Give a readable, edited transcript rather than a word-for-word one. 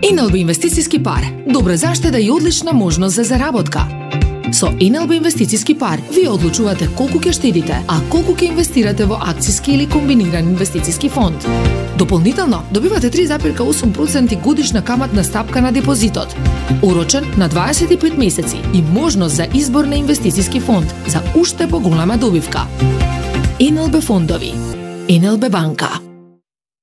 НЛБ инвестициски пар, добра заштеда и одлична можност за заработка. Со НЛБ инвестициски пар, вие одлучувате колку ќе штедите, а колку ќе инвестирате во акциски или комбиниран инвестициски фонд. Дополнително, добивате 3,8% годишна каматна стапка на депозитот, урочен на 25 месеци и можност за избор на инвестициски фонд за уште поголема добивка. НЛБ фондови, НЛБ банка.